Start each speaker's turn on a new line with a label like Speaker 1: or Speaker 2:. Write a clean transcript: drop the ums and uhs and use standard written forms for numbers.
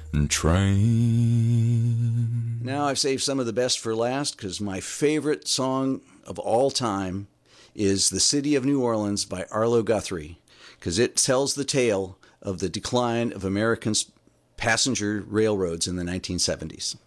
Speaker 1: train.
Speaker 2: Now I've saved some of the best for last because my favorite song of all time is The City of New Orleans by Arlo Guthrie, because it tells the tale of the decline of American passenger railroads in the 1970s.